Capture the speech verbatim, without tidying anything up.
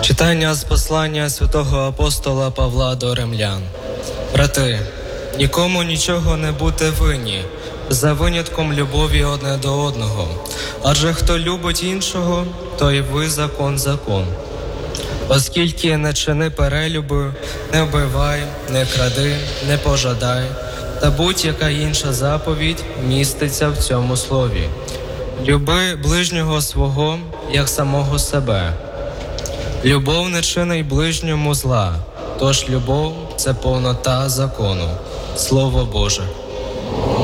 Читання з послання святого апостола Павла до римлян. Брати, нікому нічого не бути винні, за винятком любові одне до одного. Адже хто любить іншого, той ви закон закон. Оскільки не чини перелюбу, не вбивай, не кради, не пожадай, та будь-яка інша заповідь міститься в цьому слові. Люби ближнього свого, як самого себе. Любов не чинить ближньому зла, тож любов – це повнота закону. Слово Боже.